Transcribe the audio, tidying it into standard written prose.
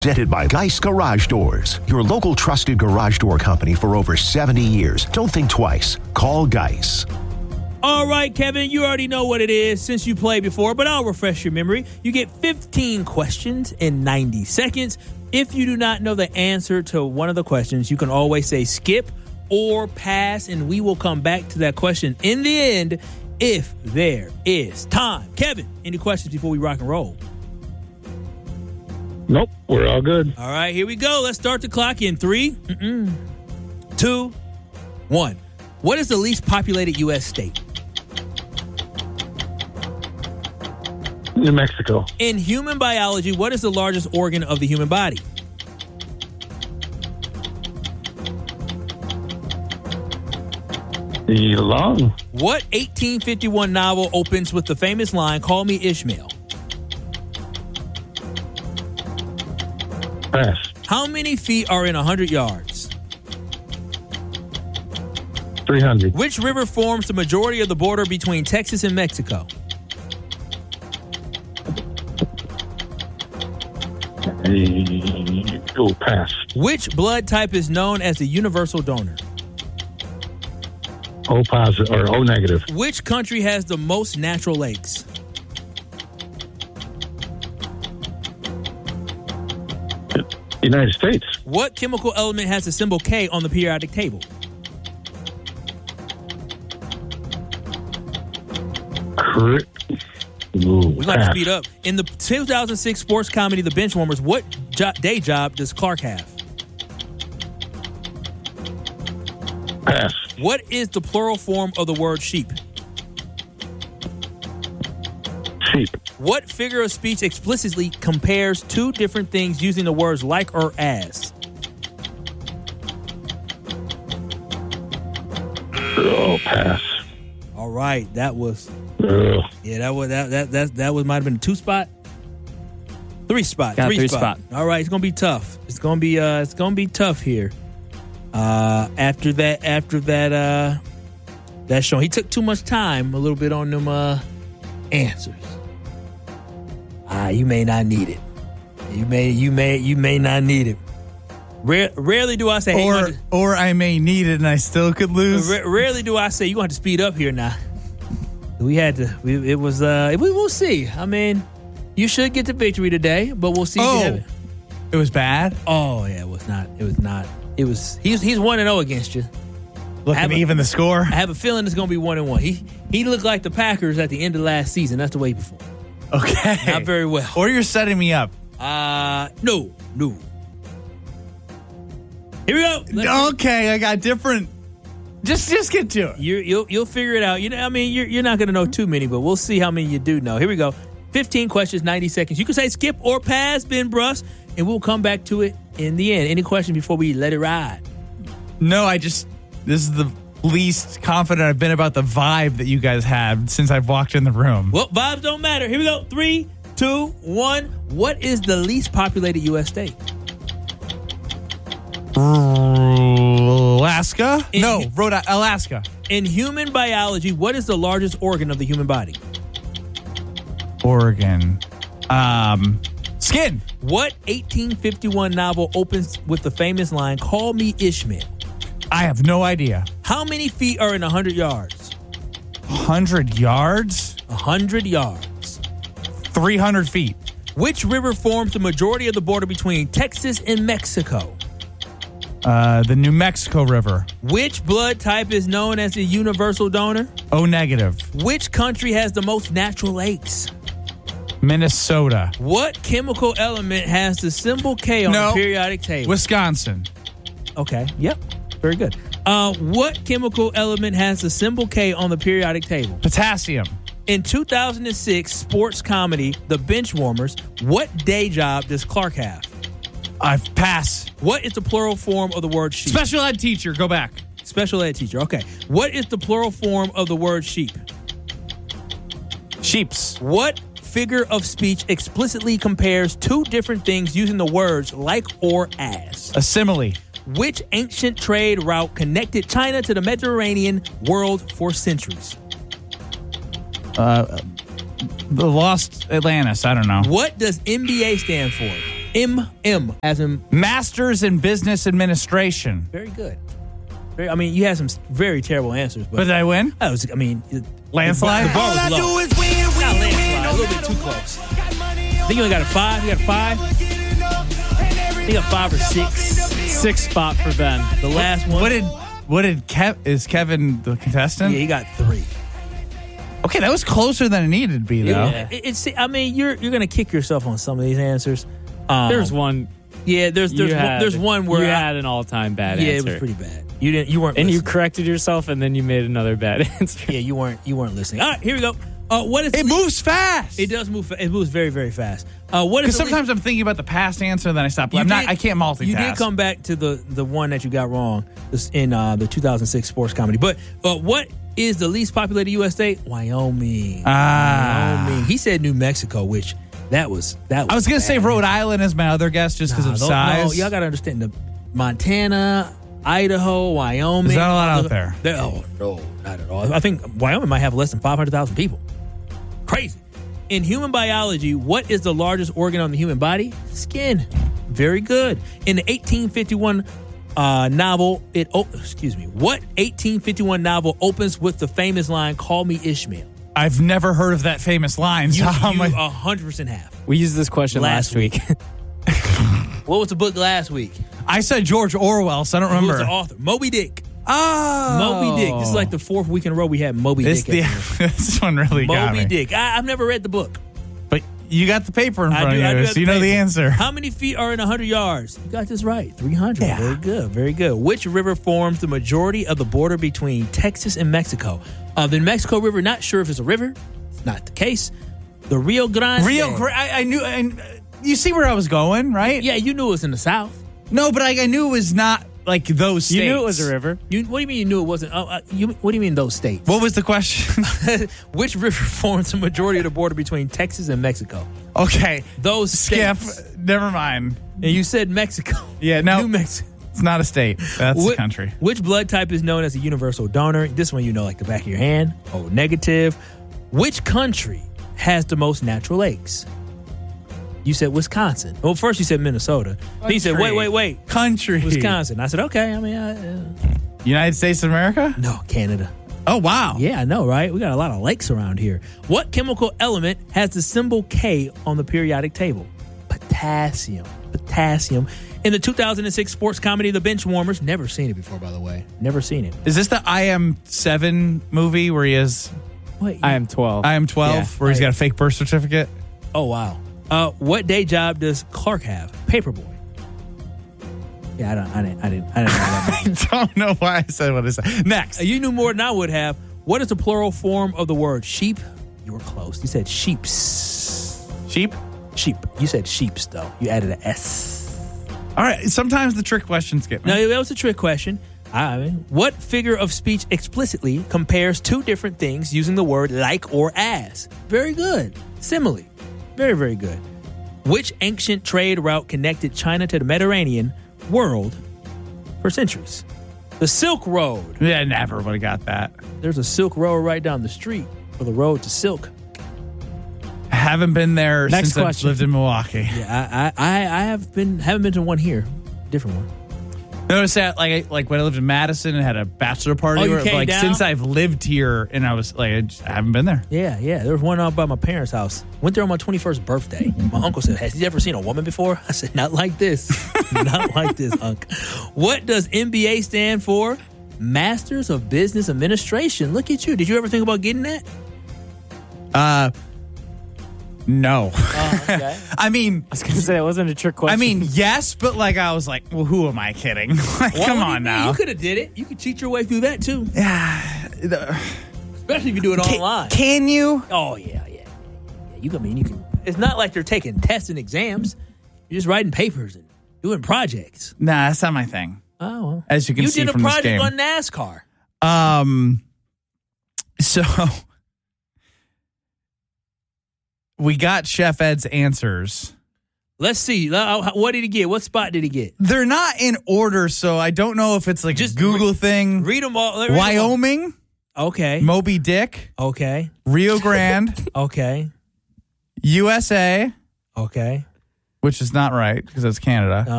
Presented by Geist Garage Doors, your local trusted garage door company for over 70 years. Don't think twice. Call Geist. All right, Kevin, you already know what it is since you played before, but I'll refresh your memory. You get 15 questions in 90 seconds. If you do not know the answer to one of the questions, you can always say skip or pass, and we will come back to that question in the end if there is time. Kevin, any questions before we rock and roll? Nope, we're all good. All right, here we go. Let's start the clock in 3, 2, 1. What is the least populated U.S. state? New Mexico. In human biology, what is the largest organ of the human body? The lung. What 1851 novel opens with the famous line, "Call me Ishmael"? Pass. How many feet are in 100 yards? 300. Which river forms the majority of the border between Texas and Mexico? Pass. Which blood type is known as the universal donor? O positive or O negative. Which country has the most natural lakes? United States. What chemical element has the symbol K on the periodic table? We're going to speed up. In the 2006 sports comedy, The Benchwarmers, what day job does Clark have? Pass. What is the plural form of the word sheep? Sheep. What figure of speech explicitly compares two different things using the words like or as? Oh, pass. All right, that was Ugh. that was might have been a 2 spot, 3 spot, Got 3 spot. All right, it's gonna be tough. It's gonna be tough here. After that show, he took too much time a little bit on them answers. You may not need it. You may not need it. Rarely do I say, hey, or I may need it and I still could lose. Rarely do I say you're going to have to speed up here now. We'll see. I mean, you should get the victory today, but we'll see. It was bad. Oh yeah, it was not. He's 1-0 against you. Look at even the score. I have a feeling it's going to be 1-1. He looked like the Packers at the end of last season. That's the way before. Okay. Not very well. Or you're setting me up. No. Here we go. Okay, I got different. Just get to it. You'll figure it out. You're not going to know too many, but we'll see how many you do know. Here we go. 15 questions, 90 seconds. You can say skip or pass, Ben Bruss, and we'll come back to it in the end. Any question before we let it ride? No, this is the least confident I've been about the vibe that you guys have since I've walked in the room. Well, vibes don't matter. Here we go. 3, 2, 1. What is the least populated U.S. state? Alaska? Alaska. In human biology, what is the largest organ of the human body? Oregon. Skin. What 1851 novel opens with the famous line, "Call me Ishmael"? I have no idea. How many feet are in 100 yards? 100 yards? 100 yards. 300 feet. Which river forms the majority of the border between Texas and Mexico? The New Mexico River. Which blood type is known as the universal donor? O negative. Which country has the most natural lakes? Minnesota. What chemical element has the symbol K on the periodic table? Wisconsin. Okay. Yep. Very good. What chemical element has the symbol K on the periodic table? Potassium. In 2006 sports comedy, The Benchwarmers, what day job does Clark have? I pass. What is the plural form of the word sheep? Special ed teacher. Go back. Special ed teacher. Okay. What is the plural form of the word sheep? Sheeps. What figure of speech explicitly compares two different things using the words like or as? A simile. Which ancient trade route connected China to the Mediterranean world for centuries? The Lost Atlantis. I don't know. What does NBA stand for? M as in Masters in Business Administration. very good. I mean, you had some very terrible answers, But did I win? that was. I mean, Landslide? The bar was low. Not landslide. A little bit too close. I think you only got a 5. You got a 5. I think you got 5 or 6. 6th spot for Ben. The last one. What did is Kevin the contestant? Yeah, he got 3. Okay, that was closer than it needed to be, though. Yeah. I mean, you're gonna kick yourself on some of these answers. There's one. Yeah, there's one where you had an all-time bad yeah, answer. it was pretty bad. You weren't, and you listening. corrected yourself, and then you made another bad answer. Yeah, you weren't listening. All right, here we go. What is It moves fast. It does move. It moves very, very fast. What is Because sometimes I'm thinking about the past answer, then I stop. I can't multitask. You did come back to the one that you got wrong in the 2006 sports comedy. But what is the least populated U.S. state? Wyoming. Wyoming. He said New Mexico, which that was. I was going to say Rhode Island as my other guess just because of size. No, y'all got to understand the Montana, Idaho, Wyoming. There's not a lot out there. Oh, no, not at all. I think Wyoming might have less than 500,000 people. Crazy. In human biology, what is the largest organ on the human body? Skin. Very good. In the 1851 novel, what 1851 novel opens with the famous line, "Call me Ishmael"? I've never heard of that famous line. You So how am I- 100% have. We used this question last week. What was the book last week? I said George Orwell, so I don't Who remember. was the author? Moby Dick. Oh. Moby Dick. This is like the 4th week in a row we had Moby Dick. This one really got me. Moby Dick. I've never read the book. But you got the paper in front I of do you, have so you know the paper. answer. How many feet are in 100 yards? You got this right. 300. Yeah. Very good. Very good. Which river forms the majority of the border between Texas and Mexico? The Mexico River, not sure if it's a river. It's not the case. The Rio Grande. I knew, and you see where I was going, right? Yeah, you knew it was in the south. No, but I knew it was not like those states. You knew it was a river. What do you mean you knew it wasn't? What do you mean those states? What was the question? Which river forms the majority of the border between Texas and Mexico? Okay. Those Skip. states. Never mind. And you said Mexico. Yeah, no. New Mexico. It's not a state. That's a country. Which blood type is known as a universal donor? This one you know like the back of your hand. Oh, negative. Which country has the most natural lakes? You said Wisconsin. Well, first you said Minnesota. Then you said, wait. Country. Wisconsin. I said, okay. I mean, United States of America? no, Canada. Oh, wow. Yeah, I know, right? We got a lot of lakes around here. What chemical element has the symbol K on the periodic table? Potassium. In the 2006 sports comedy The Benchwarmers, never seen it before, by the way. Never seen it. Is this the I Am 7 movie where he is Wait, I am 12. I Am 12, Yeah. where he's got a fake birth certificate? Oh, wow. What day job does Clark have? Paperboy. Yeah, I didn't know that. I don't know why I said what I said. Next. You knew more than I would have. What is the plural form of the word sheep? You were close. You said sheeps. Sheep? Sheep. You said sheeps, though. You added an S. All right. Sometimes the trick questions get me. No, that was a trick question. I mean, what figure of speech explicitly compares two different things using the word like or as? Very good. Simile. Very, very good. Which ancient trade route connected China to the Mediterranean world for centuries? The Silk Road. Yeah, never would have got that. There's a Silk Road right down the street for the road to Silk. I haven't been there Next since question. I've lived in Milwaukee. Yeah, I haven't been to one here. Different one. Notice that, like when I lived in Madison and had a bachelor party. Oh, you where, came like down? since I've lived here, and I was like, I haven't been there. Yeah. There was one out by my parents' house. Went there on my 21st birthday. My uncle said, "Has he ever seen a woman before?" I said, "Not like this. Not like this, Unc." What does MBA stand for? Masters of Business Administration. Look at you. Did you ever think about getting that? No. Okay. I mean, I was going to say, it wasn't a trick question. I mean, yes, but like I was like, well, who am I kidding? Like, What come do you on mean? now. You could have did it. You could cheat your way through that too. Yeah. Especially if you do it online. Can you? Oh yeah. You can. It's not like they're taking tests and exams. You're just writing papers and doing projects. Nah, that's not my thing. Oh, well. As you can see did a from this project game. on NASCAR. So we got Chef Ed's answers. Let's see. What did he get? What spot did he get? They're not in order, so I don't know if it's like Just a Google thing. Read them all. Wyoming, Okay. Moby Dick, Okay. Rio Grande, Okay. USA, Okay. which is not right because that's Canada.